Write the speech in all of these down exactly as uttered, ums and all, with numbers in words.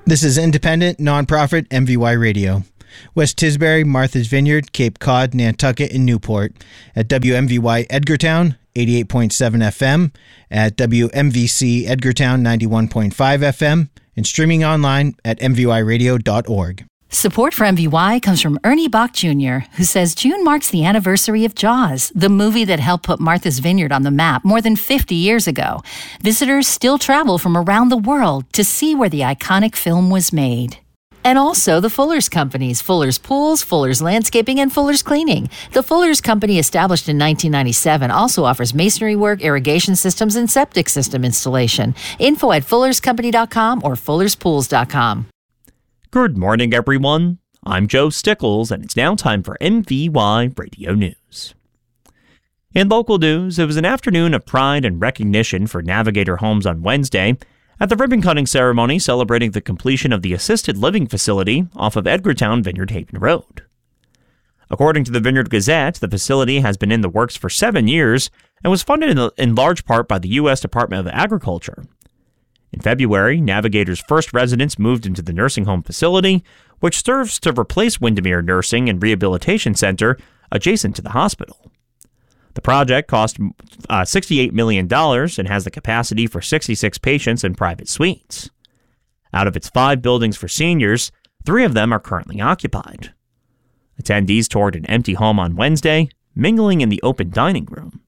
This is independent, nonprofit M V Y Radio. West Tisbury, Martha's Vineyard, Cape Cod, Nantucket, and Newport. At W M V Y Edgartown, eighty-eight point seven F M. At W M V C Edgartown, ninety-one point five F M. And streaming online at m v y radio dot org. Support for M V Y comes from Ernie Bach Junior, who says June marks the anniversary of Jaws, the movie that helped put Martha's Vineyard on the map more than fifty years ago. Visitors still travel from around the world to see where the iconic film was made. And also the Fuller's Companies, Fuller's Pools, Fuller's Landscaping, and Fuller's Cleaning. The Fuller's Company, established in nineteen ninety-seven, also offers masonry work, irrigation systems, and septic system installation. Info at fullers company dot com or fullers pools dot com. Good morning, everyone. I'm Joe Stickles, and it's now time for M V Y Radio News. In local news, it was an afternoon of pride and recognition for Navigator Homes on Wednesday at the ribbon-cutting ceremony celebrating the completion of the assisted living facility off of Edgartown Vineyard Haven Road. According to the Vineyard Gazette, the facility has been in the works for seven years and was funded in, the, in large part by the U S Department of Agriculture. In February, Navigator's first residents moved into the nursing home facility, which serves to replace Windermere Nursing and Rehabilitation Center adjacent to the hospital. The project cost uh, sixty-eight million dollars and has the capacity for sixty-six patients and private suites. Out of its five buildings for seniors, three of them are currently occupied. Attendees toured an empty home on Wednesday, mingling in the open dining room.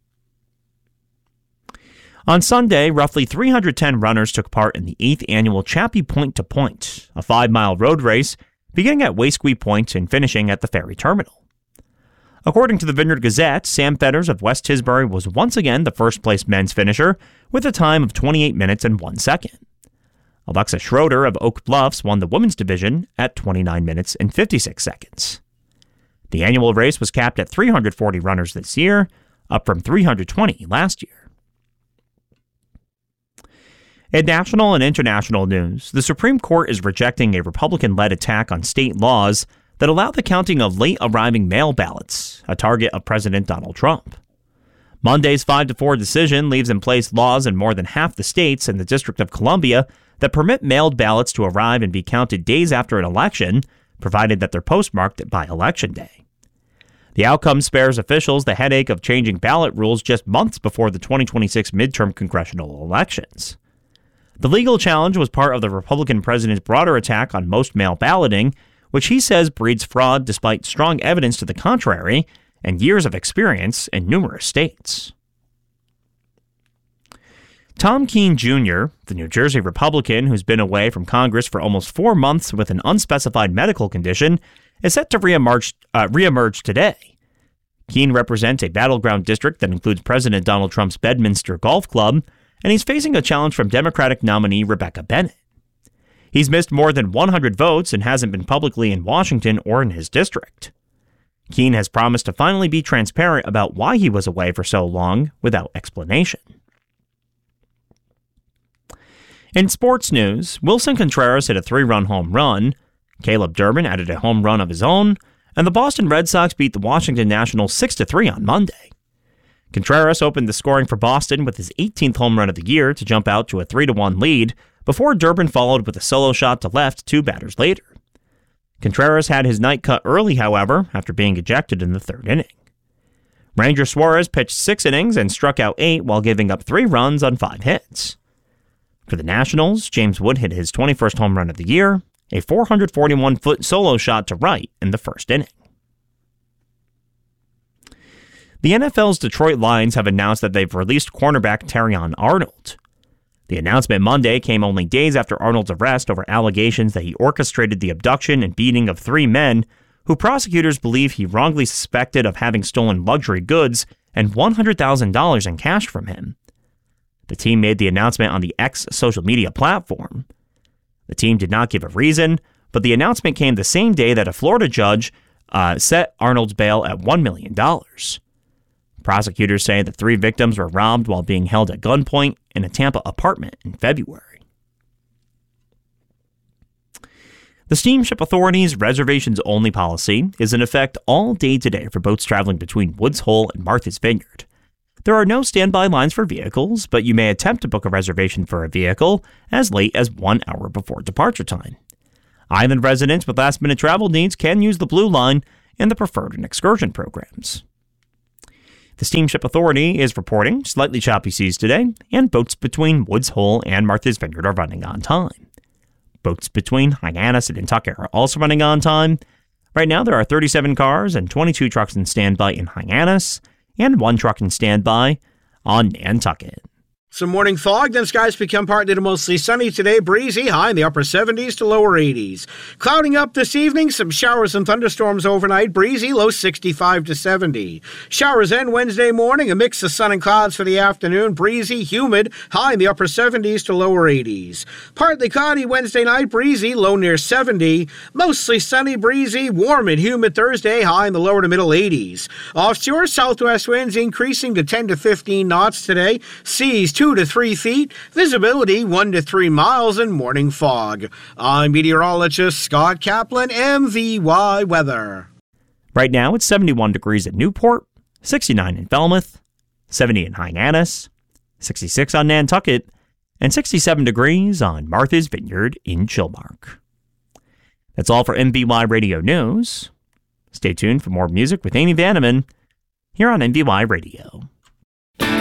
On Sunday, roughly three hundred ten runners took part in the eighth annual Chappie Point to Point, a five-mile road race beginning at Waysquee Point and finishing at the ferry terminal. According to the Vineyard Gazette, Sam Fetters of West Tisbury was once again the first-place men's finisher with a time of twenty-eight minutes and one second. Alexa Schroeder of Oak Bluffs won the women's division at twenty-nine minutes and fifty-six seconds. The annual race was capped at three hundred forty runners this year, up from three hundred twenty last year. In national and international news, the Supreme Court is rejecting a Republican-led attack on state laws that allow the counting of late-arriving mail ballots, a target of President Donald Trump. Monday's five to four decision leaves in place laws in more than half the states and the District of Columbia that permit mailed ballots to arrive and be counted days after an election, provided that they're postmarked by Election Day. The outcome spares officials the headache of changing ballot rules just months before the twenty twenty-six midterm congressional elections. The legal challenge was part of the Republican president's broader attack on most mail balloting, which he says breeds fraud despite strong evidence to the contrary and years of experience in numerous states. Tom Keene Junior, the New Jersey Republican who's been away from Congress for almost four months with an unspecified medical condition, is set to reemerge, uh, reemerge today. Keene represents a battleground district that includes President Donald Trump's Bedminster Golf Club, and he's facing a challenge from Democratic nominee Rebecca Bennett. He's missed more than one hundred votes and hasn't been publicly in Washington or in his district. Keene has promised to finally be transparent about why he was away for so long without explanation. In sports news, Wilson Contreras hit a three-run home run, Caleb Durbin added a home run of his own, and the Boston Red Sox beat the Washington Nationals six to three on Monday. Contreras opened the scoring for Boston with his eighteenth home run of the year to jump out to a three to one lead, before Durbin followed with a solo shot to left two batters later. Contreras had his night cut early, however, after being ejected in the third inning. Ranger Suarez pitched six innings and struck out eight while giving up three runs on five hits. For the Nationals, James Wood hit his twenty-first home run of the year, a four hundred forty-one foot solo shot to right in the first inning. The N F L's Detroit Lions have announced that they've released cornerback Terrion Arnold. The announcement Monday came only days after Arnold's arrest over allegations that he orchestrated the abduction and beating of three men who prosecutors believe he wrongly suspected of having stolen luxury goods and one hundred thousand dollars in cash from him. The team made the announcement on the X social media platform. The team did not give a reason, but the announcement came the same day that a Florida judge uh, set Arnold's bail at one million dollars. Prosecutors say the three victims were robbed while being held at gunpoint in a Tampa apartment in February. The Steamship Authority's reservations-only policy is in effect all day today for boats traveling between Woods Hole and Martha's Vineyard. There are no standby lines for vehicles, but you may attempt to book a reservation for a vehicle as late as one hour before departure time. Island residents with last-minute travel needs can use the Blue Line and the Preferred and Excursion programs. The Steamship Authority is reporting slightly choppy seas today, and boats between Woods Hole and Martha's Vineyard are running on time. Boats between Hyannis and Nantucket are also running on time. Right now, there are thirty-seven cars and twenty-two trucks in standby in Hyannis, and one truck in standby on Nantucket. Some morning fog, then skies become partly to mostly sunny today, breezy, high in the upper seventies to lower eighties. Clouding up this evening, some showers and thunderstorms overnight, breezy, low sixty-five to seventy. Showers end Wednesday morning, a mix of sun and clouds for the afternoon, breezy, humid, high in the upper seventies to lower eighties. Partly cloudy Wednesday night, breezy, low near seventy. Mostly sunny, breezy, warm and humid Thursday, high in the lower to middle eighties. Offshore, southwest winds increasing to ten to fifteen knots today, seas two to three feet, visibility one to three miles, and morning fog. I'm meteorologist Scott Kaplan, M V Y Weather. Right now, it's seventy-one degrees at Newport, sixty-nine in Falmouth, seventy in Hyannis, sixty-six on Nantucket, and sixty-seven degrees on Martha's Vineyard in Chilmark. That's all for M V Y Radio News. Stay tuned for more music with Amy Vanneman here on M V Y Radio.